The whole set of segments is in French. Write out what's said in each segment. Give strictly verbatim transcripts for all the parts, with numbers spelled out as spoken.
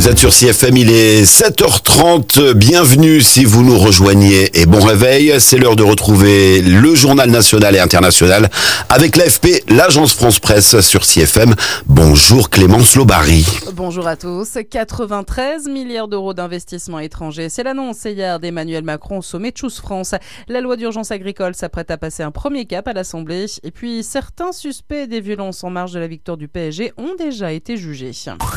Vous êtes sur C F M, il est sept heures trente, bienvenue si vous nous rejoignez et bon réveil, c'est l'heure de retrouver le journal national et international avec l'A F P, l'agence France Presse sur C F M. Bonjour Clémence Lobary. Bonjour à tous, quatre-vingt-treize milliards d'euros d'investissement étranger, c'est l'annonce hier d'Emmanuel Macron au sommet Choose France. La loi d'urgence agricole s'apprête à passer un premier cap à l'Assemblée et puis certains suspects des violences en marge de la victoire du P S G ont déjà été jugés.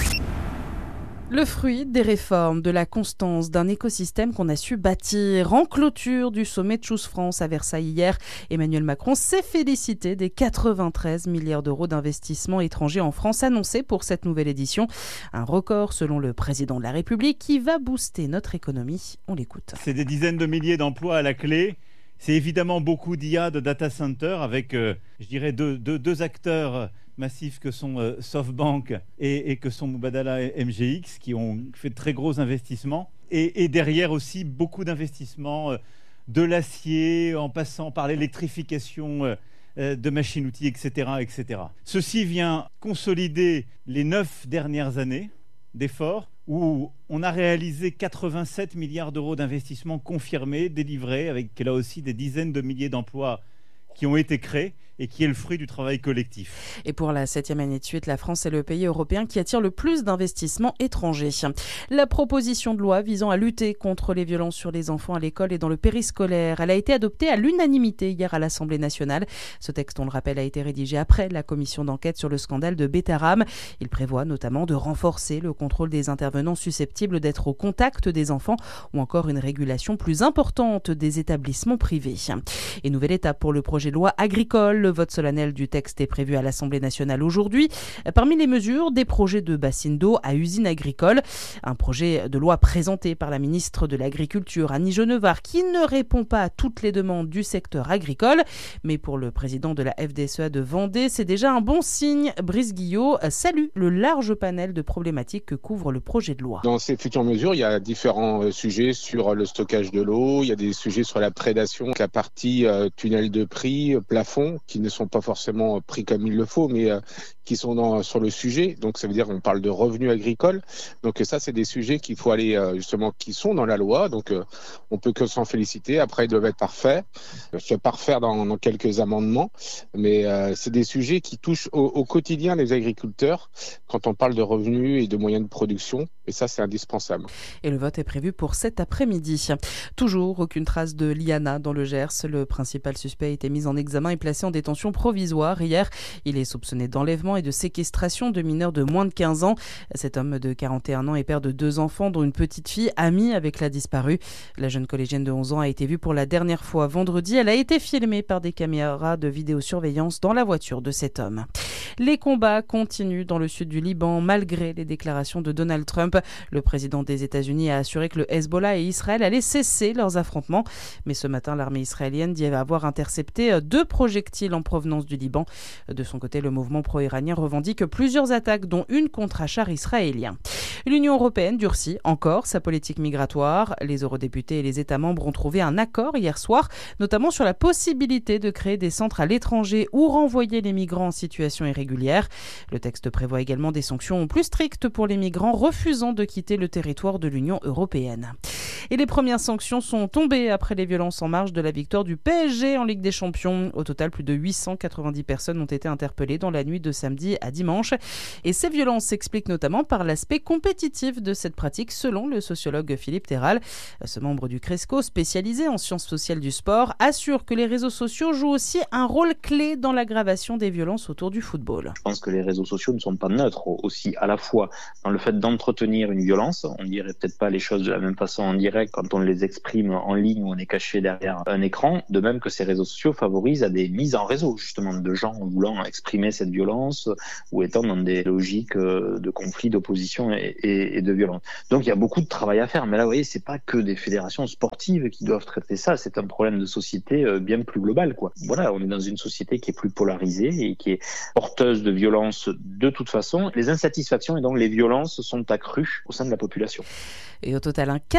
Le fruit des réformes, de la constance d'un écosystème qu'on a su bâtir. En clôture du sommet Choose France à Versailles hier, Emmanuel Macron s'est félicité des quatre-vingt-treize milliards d'euros d'investissement étrangers en France annoncés pour cette nouvelle édition. Un record selon le président de la République qui va booster notre économie. On l'écoute. C'est des dizaines de milliers d'emplois à la clé. C'est évidemment beaucoup d'I A, de data center avec, euh, je dirais, deux, deux, deux acteurs massifs que sont euh, SoftBank et, et que sont Mubadala et M G X qui ont fait de très gros investissements. Et, et derrière aussi beaucoup d'investissements, euh, de l'acier en passant par l'électrification euh, de machines-outils, et cetera, et cetera. Ceci vient consolider les neuf dernières années d'efforts où on a réalisé quatre-vingt-sept milliards d'euros d'investissements confirmés, délivrés, avec là aussi des dizaines de milliers d'emplois qui ont été créés et qui est le fruit du travail collectif. Et pour la septième année de suite, la France est le pays européen qui attire le plus d'investissements étrangers. La proposition de loi visant à lutter contre les violences sur les enfants à l'école et dans le périscolaire, elle a été adoptée à l'unanimité hier à l'Assemblée nationale. Ce texte, on le rappelle, a été rédigé après la commission d'enquête sur le scandale de Betaram. Il prévoit notamment de renforcer le contrôle des intervenants susceptibles d'être au contact des enfants ou encore une régulation plus importante des établissements privés. Et nouvelle étape pour le projet de loi agricole. Le vote solennel du texte est prévu à l'Assemblée nationale aujourd'hui. Parmi les mesures, des projets de bassines d'eau à usines agricoles. Un projet de loi présenté par la ministre de l'Agriculture, Annie Genevard, qui ne répond pas à toutes les demandes du secteur agricole. Mais pour le président de la F D S E A de Vendée, c'est déjà un bon signe. Brice Guillot salue le large panel de problématiques que couvre le projet de loi. Dans ces futures mesures, il y a différents sujets sur le stockage de l'eau, il y a des sujets sur la prédation, la partie euh, tunnel de prix, plafond, qui ne sont pas forcément pris comme il le faut, mais euh, qui sont dans, sur le sujet. Donc ça veut dire qu'on parle de revenus agricoles. Donc ça, c'est des sujets qu'il faut aller euh, justement, qui sont dans la loi. Donc euh, on peut que s'en féliciter. Après, ils doivent être parfaits. Se parfaire dans, dans quelques amendements. Mais euh, c'est des sujets qui touchent au, au quotidien les agriculteurs quand on parle de revenus et de moyens de production. Et ça, c'est indispensable. Et le vote est prévu pour cet après-midi. Toujours aucune trace de Liana dans le Gers. Le principal suspect a été mis en examen et placé en détention provisoire hier. Il est soupçonné d'enlèvement et de séquestration de mineurs de moins de quinze ans. Cet homme de quarante et un ans est père de deux enfants, dont une petite fille amie avec la disparue. La jeune collégienne de onze ans a été vue pour la dernière fois vendredi. Elle a été filmée par des caméras de vidéosurveillance dans la voiture de cet homme. Les combats continuent dans le sud du Liban malgré les déclarations de Donald Trump. Le président des États-Unis a assuré que le Hezbollah et Israël allaient cesser leurs affrontements. Mais ce matin, l'armée israélienne dit avoir intercepté deux projectiles en provenance du Liban. De son côté, le mouvement pro-iranien revendique plusieurs attaques, dont une contre un char israélien. L'Union européenne durcit encore sa politique migratoire. Les eurodéputés et les États membres ont trouvé un accord hier soir, notamment sur la possibilité de créer des centres à l'étranger ou renvoyer les migrants en situation irrégulière. Le texte prévoit également des sanctions plus strictes pour les migrants refusant de quitter le territoire de l'Union européenne. Et les premières sanctions sont tombées après les violences en marge de la victoire du P S G en Ligue des Champions. Au total, plus de huit cent quatre-vingt-dix personnes ont été interpellées dans la nuit de samedi à dimanche. Et ces violences s'expliquent notamment par l'aspect compétitif de cette pratique, selon le sociologue Philippe Terral. Ce membre du Cresco, spécialisé en sciences sociales du sport, assure que les réseaux sociaux jouent aussi un rôle clé dans l'aggravation des violences autour du football. Je pense que les réseaux sociaux ne sont pas neutres aussi, à la fois dans le fait d'entretenir une violence. On dirait peut-être pas les choses de la même façon en direct quand on les exprime en ligne ou on est caché derrière un écran, de même que ces réseaux sociaux favorisent à des mises en réseau justement de gens voulant exprimer cette violence ou étant dans des logiques de conflit, d'opposition et, et, et de violence. Donc il y a beaucoup de travail à faire, mais là vous voyez, c'est pas que des fédérations sportives qui doivent traiter ça, c'est un problème de société bien plus global, quoi. Voilà, on est dans une société qui est plus polarisée et qui est porteuse de violence de toute façon. Les insatisfactions et donc les violences sont accrues au sein de la population. Et au total, un quatre-vingt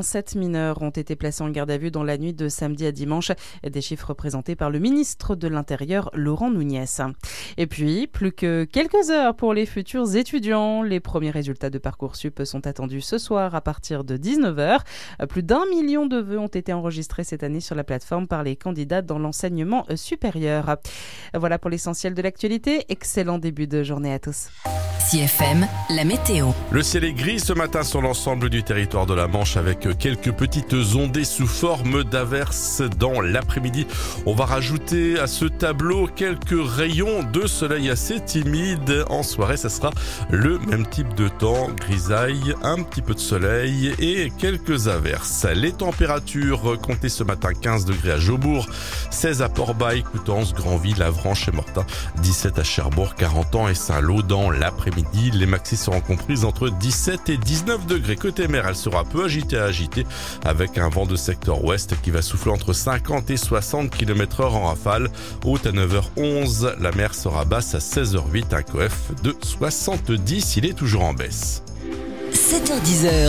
vingt-sept mineurs ont été placés en garde à vue dans la nuit de samedi à dimanche. Des chiffres présentés par le ministre de l'Intérieur, Laurent Nunez. Et puis, plus que quelques heures pour les futurs étudiants. Les premiers résultats de Parcoursup sont attendus ce soir à partir de dix-neuf heures. Plus d'un million de vœux ont été enregistrés cette année sur la plateforme par les candidats dans l'enseignement supérieur. Voilà pour l'essentiel de l'actualité. Excellent début de journée à tous. C F M, la météo. Le ciel est gris ce matin sur l'ensemble du territoire de la Manche avec quelques petites ondées sous forme d'averses dans l'après-midi. On va rajouter à ce tableau quelques rayons de soleil assez timides. En soirée, ça sera le même type de temps, grisaille, un petit peu de soleil et quelques averses. Les températures comptées ce matin, quinze degrés à Jobourg, seize à Port-Bail, Coutances, Granville, Avranches et Mortain, dix-sept à Cherbourg, Carentan et Saint-Lô dans l'après-midi. Les maxis seront comprises entre dix-sept et dix-neuf degrés. Côté mer, elle sera peu agitée à agitée avec un vent de secteur ouest qui va souffler entre cinquante et soixante kilomètres heure en rafale. Haute à neuf heures onze, la mer sera basse à seize heures huit, un coef de soixante-dix. Il est toujours en baisse. sept heures dix.